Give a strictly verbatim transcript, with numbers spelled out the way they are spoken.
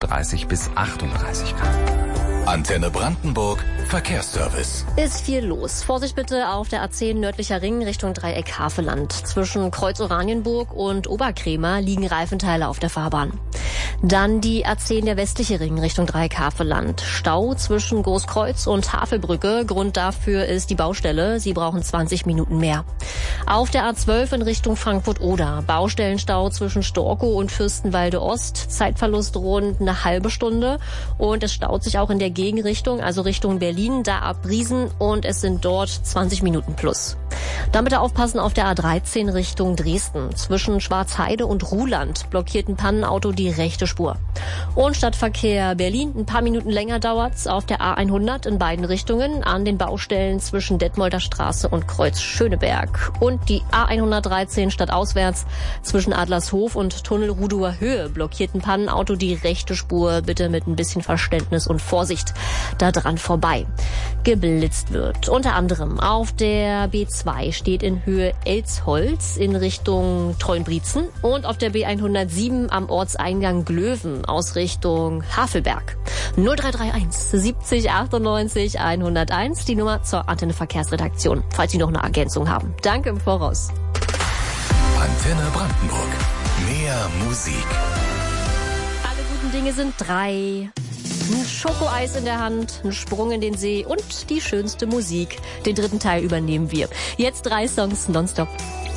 siebenunddreißig bis achtunddreißig Grad. Antenne Brandenburg Verkehrsservice. Ist viel los. Vorsicht bitte auf der A zehn nördlicher Ring Richtung Dreieck Havelland. Zwischen Kreuz Oranienburg und Oberkremer liegen Reifenteile auf der Fahrbahn. Dann die A zehn der westliche Ring Richtung Dreieck Havelland. Stau zwischen Großkreuz und Havelbrücke. Grund dafür ist die Baustelle. Sie brauchen zwanzig Minuten mehr. Auf der A zwölf in Richtung Frankfurt-Oder. Baustellenstau zwischen Storkow und Fürstenwalde Ost. Zeitverlust rund eine halbe Stunde. Und es staut sich auch in der Gegenrichtung, also Richtung Berlin, da ab Briesen. Und es sind dort zwanzig Minuten plus. Dann bitte aufpassen auf der A dreizehn Richtung Dresden. Zwischen Schwarzheide und Ruhland blockiert ein Pannenauto die rechte Spur. Und Stadtverkehr Berlin, ein paar Minuten länger dauert's auf der A hundert in beiden Richtungen an den Baustellen zwischen Detmolder Straße und Kreuz Schöneberg. Und die A hundertdreizehn stadtauswärts zwischen Adlershof und Tunnel Rudower Höhe blockiert ein Pannenauto die rechte Spur. Bitte mit ein bisschen Verständnis und Vorsicht da dran vorbei. Geblitzt wird. Unter anderem auf der B zwei steht in Höhe Elzholz in Richtung Treuenbrietzen und auf der B hundertsieben am Ortseingang Glöwen aus Richtung Havelberg. null drei drei eins siebzig achtundneunzig hunderteins, die Nummer zur Antenne Verkehrsredaktion, falls Sie noch eine Ergänzung haben. Danke im Voraus. Antenne Brandenburg. Mehr Musik. Alle guten Dinge sind drei. Ein Schokoeis in der Hand, ein Sprung in den See und die schönste Musik. Den dritten Teil übernehmen wir. Jetzt drei Songs nonstop.